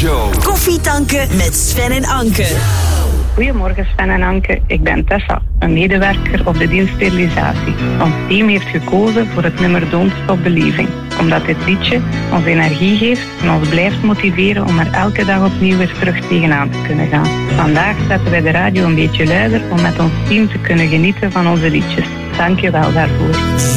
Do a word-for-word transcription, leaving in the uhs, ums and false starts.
Show. Koffietanken met Sven en Anke. Goedemorgen Sven en Anke, ik ben Tessa, een medewerker op de dienst sterilisatie. Ons team heeft gekozen voor het nummer Don't Stop Believing, omdat dit liedje ons energie geeft en ons blijft motiveren om er elke dag opnieuw weer terug tegenaan te kunnen gaan. Vandaag zetten wij de radio een beetje luider om met ons team te kunnen genieten van onze liedjes. Dank je wel daarvoor.